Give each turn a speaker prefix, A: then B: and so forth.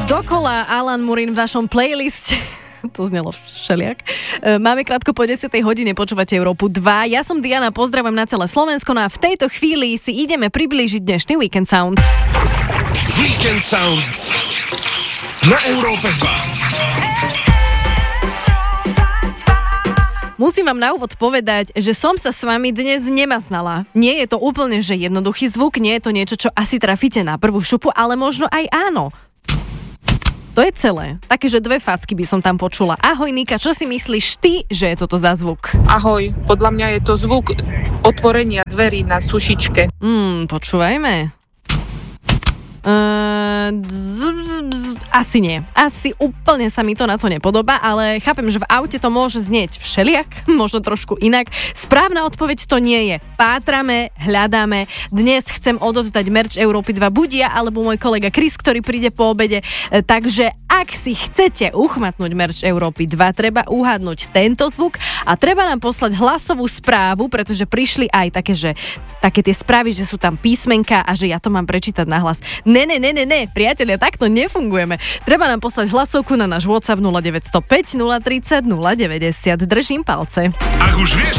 A: Dokola Alan Murin v našom playliste. To znelo všeliak. Máme krátko po 10. hodine, počúvate Európu 2. Ja som Diana, pozdravujem na celé Slovensko, no a v tejto chvíli si ideme priblížiť dnešný Weekend Sound.
B: Weekend Sound na Európe 2.
A: Musím vám na úvod povedať, že som sa s vami dnes nemaznala. Nie je to úplne, že jednoduchý zvuk, nie je to niečo, čo asi trafíte na prvú šupu, ale možno aj áno. To je celé. Také, že dve facky by som tam počula. Ahoj Nika, čo si myslíš ty, že je toto za zvuk?
C: Ahoj, podľa mňa je to zvuk otvorenia dverí na sušičke.
A: Počúvajme. Asi nie. Asi úplne sa mi to na to nepodobá, ale chápem, že v aute to môže znieť všeliak, možno trošku inak. Správna odpoveď to nie je. Pátrame, hľadáme. Dnes chcem odovzdať merch Európy 2 buď ja, alebo môj kolega Chris, ktorý príde po obede. Takže ak si chcete uchmatnúť merch Európy 2, treba uhádnuť tento zvuk a treba nám poslať hlasovú správu, pretože prišli aj také tie správy, že sú tam písmenka a že ja to mám prečítať nahlas. Ne, priatelia, takto nefungujeme. Treba nám poslať hlasovku na náš WhatsApp 0905 030 090. Držím palce.
B: Ak už vieš